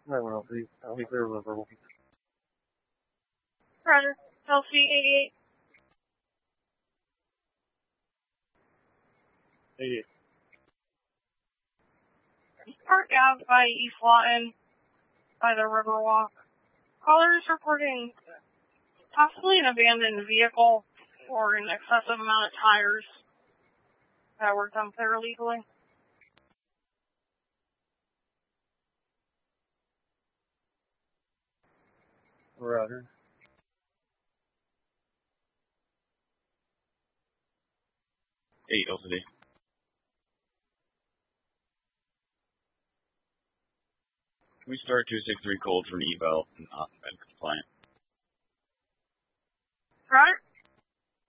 No, I'll be clear with the verbal. Roger. LC 88. 88. Park Ave by East Lawton, by the Riverwalk. Caller is reporting possibly an abandoned vehicle or an excessive amount of tires that were dumped there illegally. Roger. Eight LCD. Can we start 263 cold from eval and compliant? Roger.